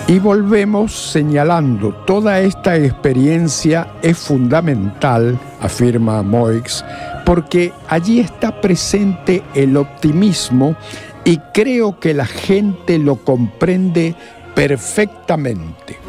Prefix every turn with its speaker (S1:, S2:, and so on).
S1: Y volvemos señalando, toda esta experiencia es fundamental, afirma Moix, porque allí está presente el optimismo y creo que la gente lo comprende perfectamente.